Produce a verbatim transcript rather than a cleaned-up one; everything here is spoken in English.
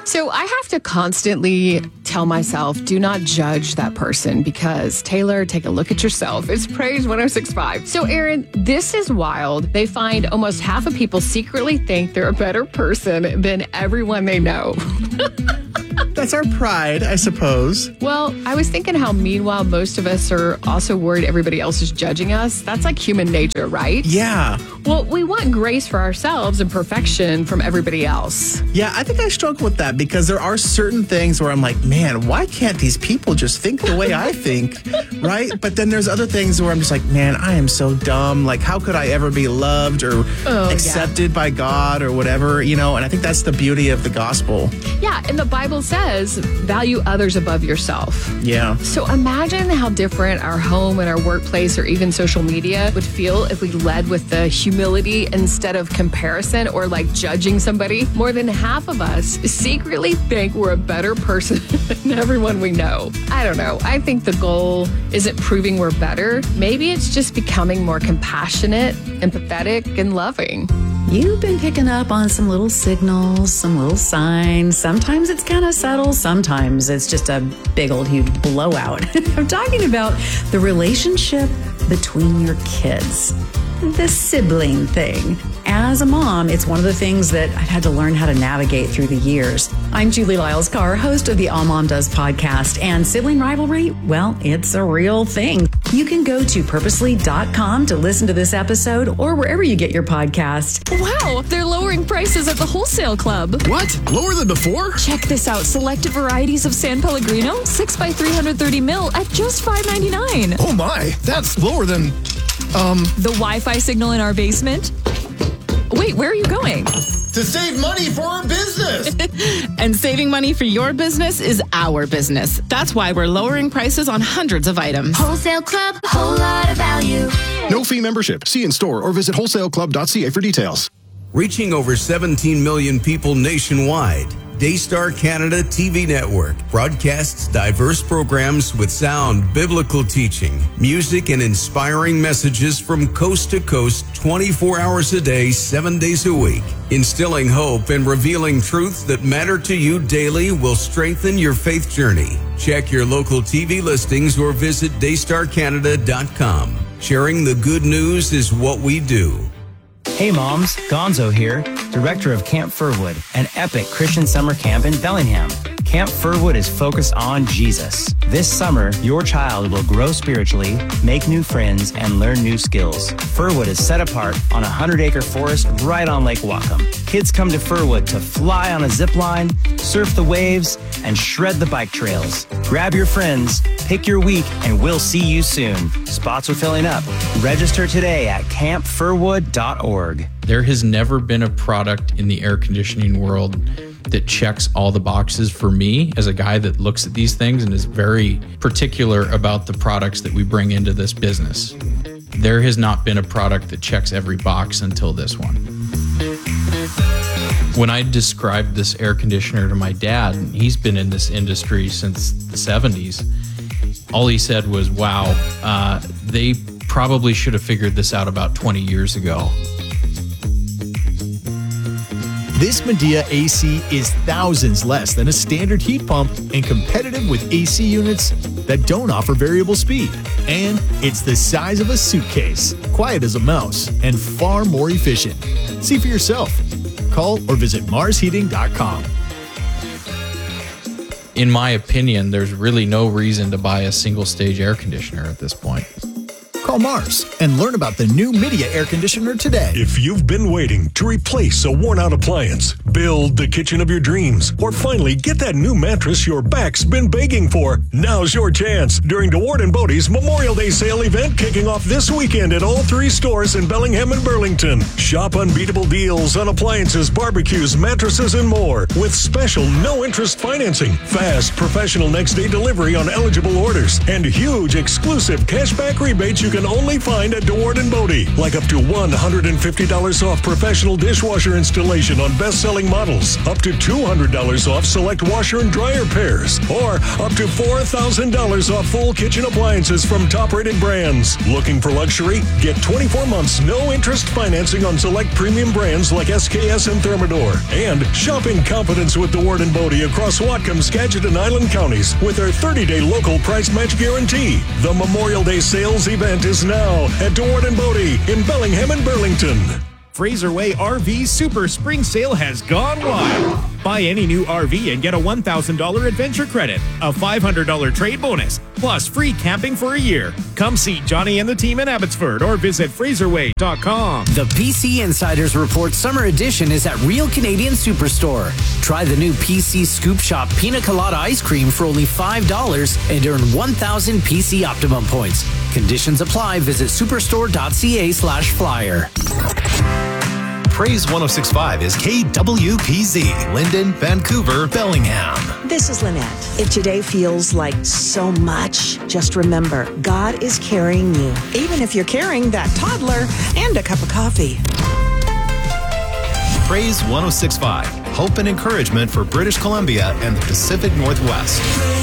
So I have to constantly tell myself, do not judge that person because, Taylor, take a look at yourself. It's Praise one oh six point five. So, Aaron, this is wild. They find almost half of people secretly think they're a better person than everyone they know. That's our pride, I suppose. Well, I was thinking how meanwhile most of us are also worried everybody else is judging us. That's like human nature, right? Yeah. Well, we want grace for ourselves and perfection from everybody else. Yeah, I think I struggle with that because there are certain things where I'm like, man, why can't these people just think the way I think, right? But then there's other things where I'm just like, man, I am so dumb. Like, how could I ever be loved or oh, accepted yeah. by God or whatever, you know? And I think that's the beauty of the gospel. Yeah, and the Bible says value others above yourself. Yeah. So imagine how different our home and our workplace or even social media would feel if we led with the humility instead of comparison or like judging somebody. More than half of us secretly think we're a better person than everyone we know. I don't know. I think the goal isn't proving we're better. Maybe it's just becoming more compassionate, empathetic, and loving. You've been picking up on some little signals, some little signs. Sometimes it's kind of subtle. Sometimes it's just a big old huge blowout. I'm talking about the relationship between your kids. The sibling thing. As a mom, it's one of the things that I've had to learn how to navigate through the years. I'm Julie Lyles-Carr, host of the All Mom Does podcast, and sibling rivalry, well, it's a real thing. You can go to purposely dot com to listen to this episode or wherever you get your podcast. Wow, they're lowering prices at the Wholesale Club. What? Lower than before? Check this out. Selected varieties of San Pellegrino, six by three hundred thirty mil at just five ninety-nine. Oh my, that's lower than, um... the Wi-Fi signal in our basement? Wait, where are you going? To save money for our business. And saving money for your business is our business. That's why we're lowering prices on hundreds of items. Wholesale Club, a whole lot of value. No fee membership. See in store or visit wholesale club dot c a for details. Reaching over seventeen million people nationwide, Daystar Canada T V Network broadcasts diverse programs with sound biblical teaching, music, and inspiring messages from coast to coast twenty-four hours a day, seven days a week. Instilling hope and revealing truths that matter to you daily will strengthen your faith journey. Check your local T V listings or visit daystar canada dot com. Sharing the good news is what we do. Hey moms, Gonzo here, director of Camp Furwood, an epic Christian summer camp in Bellingham. Camp Furwood is focused on Jesus. This summer, your child will grow spiritually, make new friends, and learn new skills. Furwood is set apart on a hundred-acre forest right on Lake Whatcom. Kids come to Furwood to fly on a zip line, surf the waves, and shred the bike trails. Grab your friends, pick your week, and we'll see you soon. Spots are filling up. Register today at camp furwood dot org. There has never been a product in the air conditioning world that checks all the boxes for me as a guy that looks at these things and is very particular about the products that we bring into this business. There has not been a product that checks every box until this one. When I described this air conditioner to my dad, and he's been in this industry since the seventies, all he said was, wow, uh, they probably should have figured this out about twenty years ago. This Midea A C is thousands less than a standard heat pump and competitive with A C units that don't offer variable speed. And it's the size of a suitcase, quiet as a mouse, and far more efficient. See for yourself. Call or visit mars heating dot com. In my opinion, there's really no reason to buy a single stage air conditioner at this point. Call Mars and learn about the new Midea air conditioner today. If you've been waiting to replace a worn-out appliance, build the kitchen of your dreams, or finally get that new mattress your back's been begging for, now's your chance during DeWard and Bodie's Memorial Day sale event kicking off this weekend at all three stores in Bellingham and Burlington. Shop unbeatable deals on appliances, barbecues, mattresses, and more with special no-interest financing, fast professional next-day delivery on eligible orders, and huge exclusive cashback rebates you can can only find at DeWard and Bodie, like up to one hundred fifty dollars off professional dishwasher installation on best-selling models, up to two hundred dollars off select washer and dryer pairs, or up to four thousand dollars off full kitchen appliances from top-rated brands. Looking for luxury? Get twenty-four months no-interest financing on select premium brands like S K S and Thermador. And shop in confidence with DeWard and Bodie across Whatcom, Skagit, and Island counties with their thirty-day local price match guarantee. The Memorial Day sales event is now at DeWard and Bodie in Bellingham and Burlington. Fraser Way R V Super Spring Sale has gone wild. Buy any new R V and get a one thousand dollars adventure credit, a five hundred dollars trade bonus, plus free camping for a year. Come see Johnny and the team in Abbotsford or visit fraser way dot com. The P C Insiders Report Summer Edition is at Real Canadian Superstore. Try the new P C Scoop Shop Pina Colada Ice Cream for only five dollars and earn one thousand P C Optimum points. Conditions apply. Visit superstore dot c a slash flyer. Praise one oh six point five is K W P Z, Linden, Vancouver, Bellingham. This is Lynette. If today feels like so much, just remember, God is carrying you, even if you're carrying that toddler and a cup of coffee. Praise one oh six point five, hope and encouragement for British Columbia and the Pacific Northwest.